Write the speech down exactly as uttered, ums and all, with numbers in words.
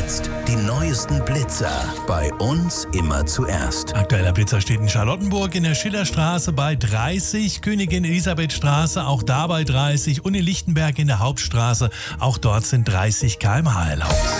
Jetzt die neuesten Blitzer bei uns immer zuerst. Aktueller Blitzer steht in Charlottenburg in der Schillerstraße bei dreißig, Königin Elisabeth Straße auch da bei dreißig und in Lichtenberg in der Hauptstraße, auch dort sind dreißig Kilometer pro Stunde erlaubt.